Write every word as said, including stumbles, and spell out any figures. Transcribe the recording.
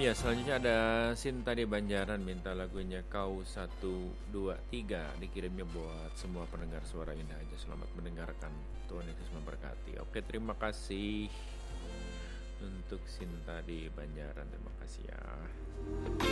Ya, selanjutnya ada Sinta di Banjaran minta lagunya Kau Satu Dua Tiga, dikirimnya buat semua pendengar Suara Indah aja. Selamat mendengarkan, Tuhan Yesus memberkati. Oke, terima kasih untuk Sinta di Banjaran, terima kasih ya.